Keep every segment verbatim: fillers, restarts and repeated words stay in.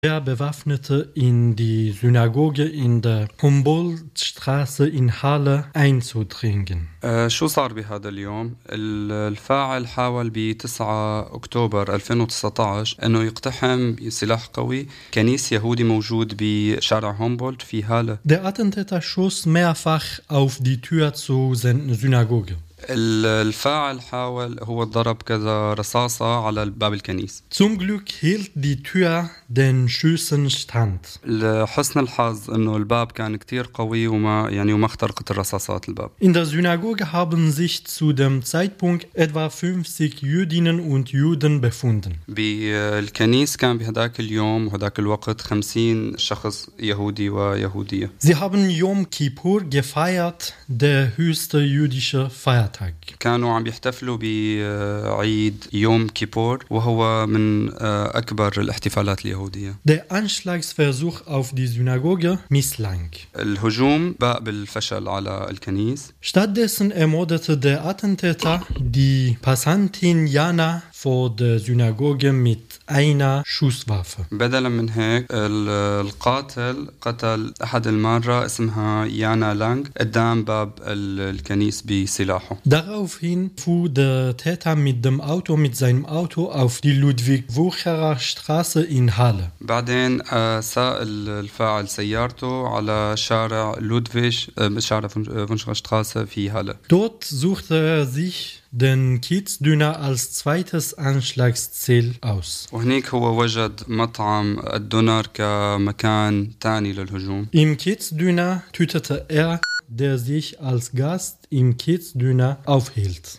Der Bewaffnete in die Synagoge in der Humboldtstraße in Halle einzudringen. آه، شو صار بهذا اليوم؟ ال- الفاعل حاول ب تسعة أكتوبر ألفين وتسعطعش أنه يقتحم بسلاح قوي كنيس يهودي موجود بشارع هومبولد في هالة. Der Attentäter schoss mehrfach auf die Tür zur Syn- Synagoge. ال- الفاعل حاول هو ضرب كذا رصاصة على باب الكنيس. Zum Glück hielt die Tür den Schüssen stand. لحسن الحظ أنه الباب كان كتير قوي وما يعني وما اخترقت الرصاصات الباب. In der Synagoge haben sich zu dem Zeitpunkt etwa fünfzig Jüdinnen und Juden befunden. بالكنيس كان بهداك اليوم وهداك الوقت خمسين شخص يهودي ويهودية. Sie haben Yom Kippur gefeiert, der höchste jüdische Feiertag. كانوا عم يحتفلوا بعيد يوم كيبور وهو من أكبر الاحتفالات اليهودية. Der Anschlagsversuch auf die Synagoge misslang. الهجوم باء بالفشل على الكنيس. Stattdessen ermordete der Attentäter die Passantin Jana vor der Synagoge mit einer Schusswaffe. بدلا من هيك ال- القاتل قتل أحد المارة اسمها يانا لانغ قدام باب ال- الكنيس بسلاحه. Daraufhin fuhr der Täter mit dem Auto mit seinem Auto auf die Ludwig-Wucherer Straße in Halle. بعدين آه، ساق ال- الفاعل سيارته على شارع لودفيش آه، شارع فونشغا شتراسة في هالة. Dort suchte er sich den Kiezdüner als zweites Anschlagsziel aus. وهنيك هو وجد مطعم الدونر كمكان تاني للهجوم. Im Kiezdüner tötete er, der sich als Gast im Kiezdüner aufhielt.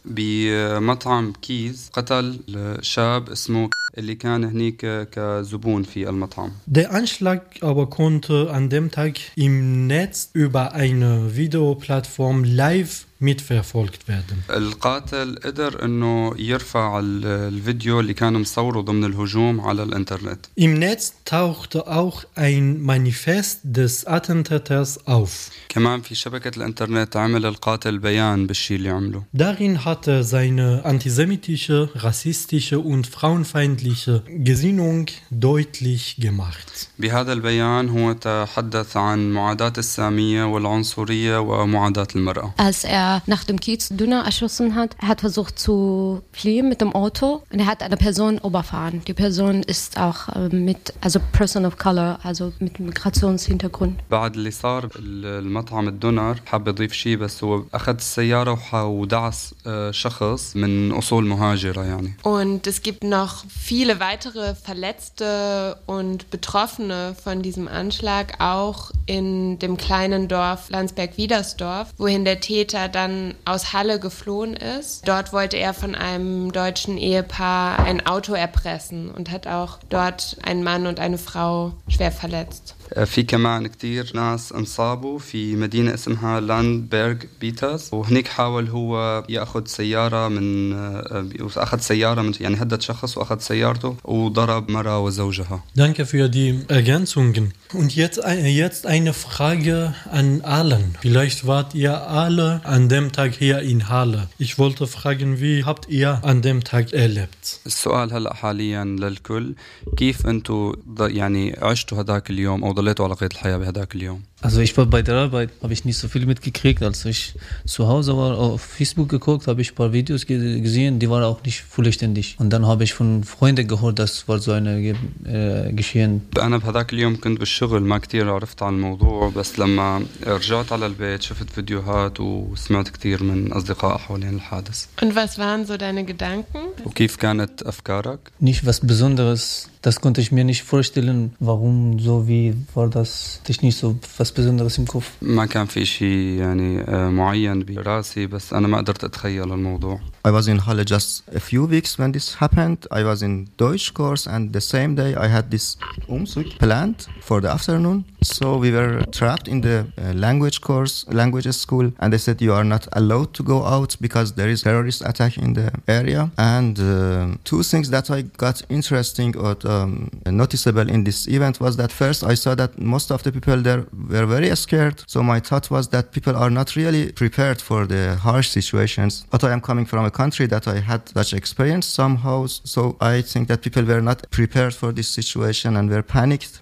بمطعم كيز قتل شاب اسمه اللي كان هنيك كزبون في المطعم. Der Anschlag aber konnte an dem Tag im Netz über eine Videoplattform live mitverfolgt werden. القاتل قدر انه يرفع ال- الفيديو اللي كان مصوره ضمن الهجوم على الانترنت. Im Netz tauchte auch ein Manifest des Attentäters auf. كمان في شبكة الانترنت عمل القاتل بيان بالشي اللي عمله. Darin hat er seine antisemitische, rassistische und frauenfeindliche Gesinnung deutlich gemacht. بهذا البيان هو تحدث عن معاداة السامية والعنصرية ومعاداة المرأة. Als er nach dem Kiezdüner erschossen hat, er hat versucht zu fliehen mit dem Auto und er hat eine Person überfahren. Die Person ist auch äh, mit, also Person of Color, also mit Migrationshintergrund. بعد اللي صار المطعم الدونر حاب يضيف شيء بس هو أخذ السيارة وح- ودعس آه، شخص من أصول مهاجرة يعني. Und es gibt noch viele weitere Verletzte und Betroffene von diesem Anschlag, auch in dem kleinen Dorf Landsberg-Wiedersdorf, wohin der Täter dann aus Halle geflohen ist. Dort wollte er von einem deutschen Ehepaar ein Auto erpressen und hat auch dort einen Mann und eine Frau schwer verletzt. في كمان كتير ناس انصابوا في مدينة اسمها لاندبرغ بيتاس وهنيك حاول هو يأخذ سيارة من أخذ سيارة من يعني هدد شخص وأخذ سيارته وضرب مرة وزوجها. Danke für die Ergänzungen. Und jetzt, jetzt eine Frage an allen. Vielleicht wart ihr alle an dem Tag hier in Halle. Ich wollte fragen, wie habt ihr an dem Tag erlebt? السؤال هلأ حاليا للكل كيف أنتوا يعني عشتوا هداك اليوم أو ضليتوا على قيد الحياة بهداك اليوم؟ Also ich war bei der Arbeit, habe ich nicht so viel mitgekriegt. Als ich zu Hause war, auf Facebook geguckt, habe ich ein paar Videos ge- gesehen, die waren auch nicht vollständig. Und dann habe ich von Freunden gehört, das war so eine äh, Geschehen. أنا بهداك اليوم كنت بالشغل ما كتير عرفت عن الموضوع بس لما رجعت على البيت شفت فيديوهات وسمعت كتير من أصدقاء حوالين الحادث. Und was waren so deine Gedanken? وكيف كانت أفكارك؟ Nicht was Besonderes, das konnte ich mir nicht vorstellen. Warum, so wie war das? Hatte ich nicht so was Besonderes im Kopf. ما كان في شيء يعني آه، معين براسي بس أنا ما قدرت أتخيل الموضوع. I was in Halle just a few weeks when this happened. I was in Deutsch course and the same day I had this Umzug planned for the afternoon. So we were trapped in the uh, language course, language school, and they said you are not allowed to go out because there is terrorist attack in the area. And uh, two things that I got interesting or um, noticeable in this event was that first I saw that most of the people there were very scared. So my thought was that people are not really prepared for the harsh situations. But I am coming from a country that I had such experience somehow. So I think that people were not prepared for this situation and were panicked.